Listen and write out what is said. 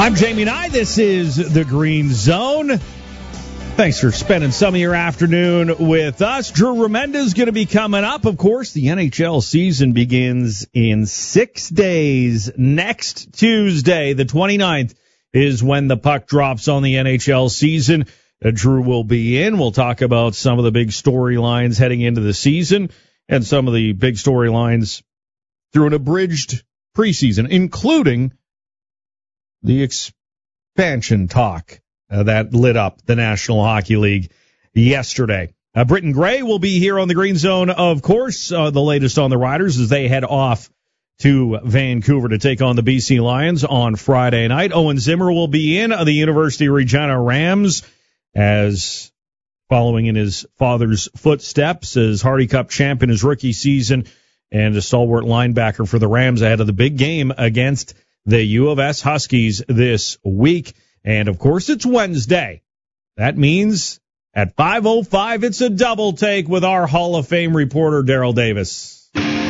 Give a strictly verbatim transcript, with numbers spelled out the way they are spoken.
I'm Jamie Nye. This is the Green Zone. Thanks for spending some of your afternoon with us. Drew Remenda is going to be coming up. Of course, the N H L season begins in six days. Next Tuesday, the twenty-ninth, is when the puck drops on the N H L season. Uh, Drew will be in. We'll talk about some of the big storylines heading into the season and some of the big storylines through an abridged preseason, including the expansion talk uh, that lit up the National Hockey League yesterday. Uh, Britton Gray will be here on the Green Zone, of course. Uh, the latest on the Riders as they head off to Vancouver to take on the B C Lions on Friday night. Owen Zimmer will be in uh, the University of Regina Rams as following in his father's footsteps as Hardy Cup champ in his rookie season and a stalwart linebacker for the Rams ahead of the big game against the U of S Huskies this week. And, of course, it's Wednesday. That means at five oh five, it's a double take with our Hall of Fame reporter, Daryl Davis.